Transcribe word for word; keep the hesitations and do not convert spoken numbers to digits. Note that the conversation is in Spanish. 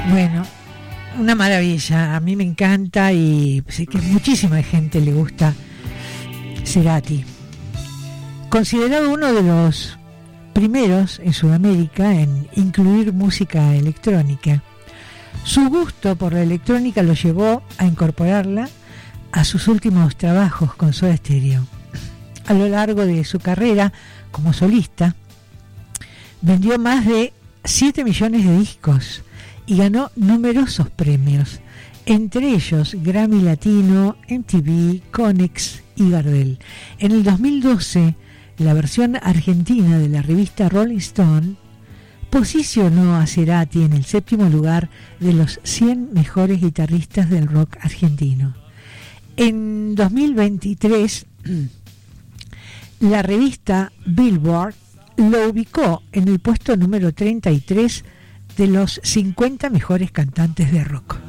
Bueno, una maravilla, a mí me encanta y sé que muchísima gente le gusta Cerati. Considerado uno de los primeros en Sudamérica en incluir música electrónica, su gusto por la electrónica lo llevó a incorporarla a sus últimos trabajos con Soda Stereo. A lo largo de su carrera como solista, vendió más de siete millones de discos y ganó numerosos premios, entre ellos Grammy Latino, M T V, Conex y Gardel. En el dos mil doce, la versión argentina de la revista Rolling Stone posicionó a Cerati en el séptimo lugar de los cien mejores guitarristas del rock argentino. En dos mil veintitrés, la revista Billboard lo ubicó en el puesto número treinta y tres de los cincuenta mejores cantantes de rock.